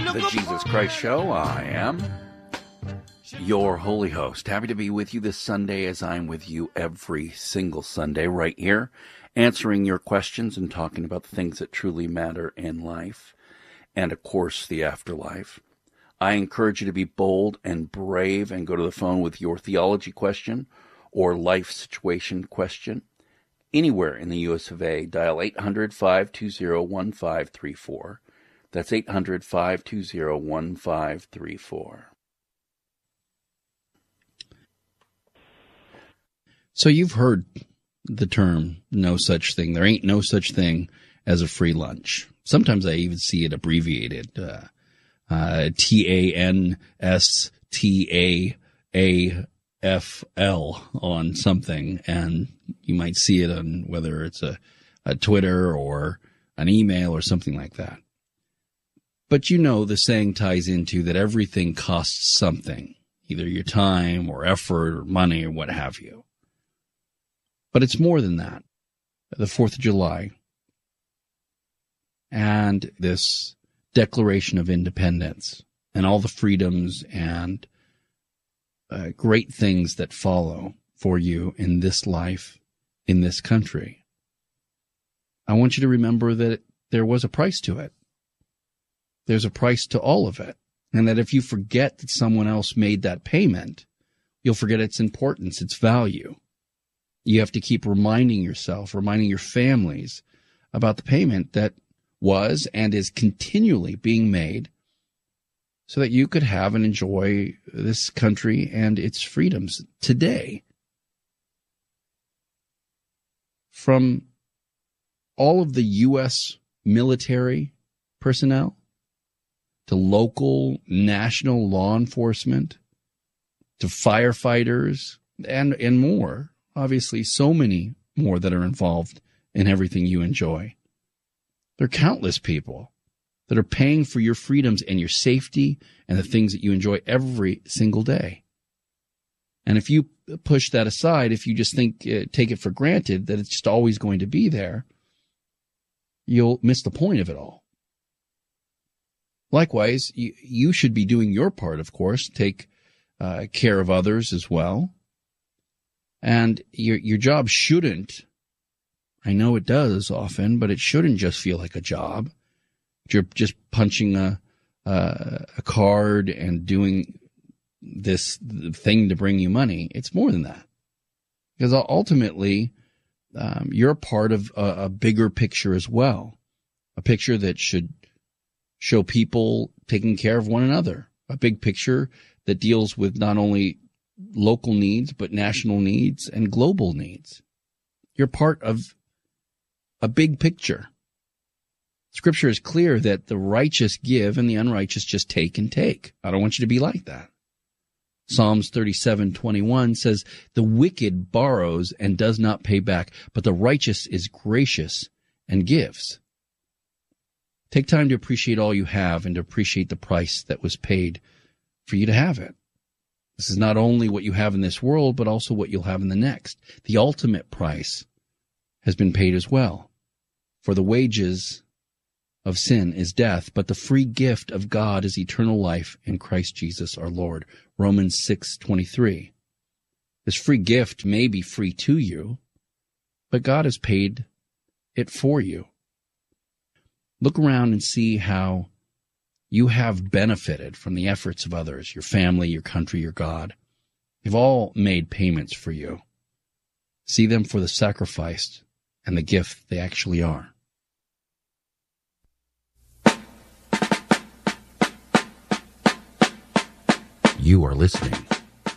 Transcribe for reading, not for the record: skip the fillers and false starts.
The Jesus Christ Show. I am your holy host. Happy to be with you this Sunday, as I'm with you every single Sunday right here, answering your questions and talking about the things that truly matter in life and, of course, the afterlife. I encourage you to be bold and brave and go to the phone with your theology question or life situation question. Anywhere in the U.S. of A, dial 800-520-1534. That's 800-520-1534. So you've heard the term no such thing. There ain't no such thing as a free lunch. Sometimes I even see it abbreviated, TANSTAAFL on something, and you might see it on whether it's a Twitter or an email or something like that. But you know the saying ties into that everything costs something, either your time or effort or money or what have you. But it's more than that. The 4th of July and this Declaration of Independence and all the freedoms and great things that follow for you in this life, in this country. I want you to remember that there was a price to it. There's a price to all of it. And that if you forget that someone else made that payment, you'll forget its importance, its value. You have to keep reminding yourself, reminding your families about the payment that was and is continually being made so that you could have and enjoy this country and its freedoms today. From all of the U.S. military personnel to local, national law enforcement, to firefighters, and more. Obviously, so many more that are involved in everything you enjoy. There are countless people that are paying for your freedoms and your safety and the things that you enjoy every single day. And if you push that aside, if you just take it for granted that it's just always going to be there, you'll miss the point of it all. Likewise, you should be doing your part, of course, take care of others as well. And your job shouldn't, I know it does often, but it shouldn't just feel like a job. You're just punching a card and doing this thing to bring you money. It's more than that. Because ultimately, you're a part of a bigger picture as well. A picture that should show people taking care of one another. A big picture that deals with not only local needs, but national needs and global needs. You're part of a big picture. Scripture is clear that the righteous give and the unrighteous just take and take. I don't want you to be like that. Psalms 37:21 says, "The wicked borrows and does not pay back, but the righteous is gracious and gives." Take time to appreciate all you have and to appreciate the price that was paid for you to have it. This is not only what you have in this world, but also what you'll have in the next. The ultimate price has been paid as well. For the wages of sin is death, but the free gift of God is eternal life in Christ Jesus our Lord. Romans 6:23. This free gift may be free to you, but God has paid it for you. Look around and see how you have benefited from the efforts of others, your family, your country, your God. They've all made payments for you. See them for the sacrifice and the gift they actually are. You are listening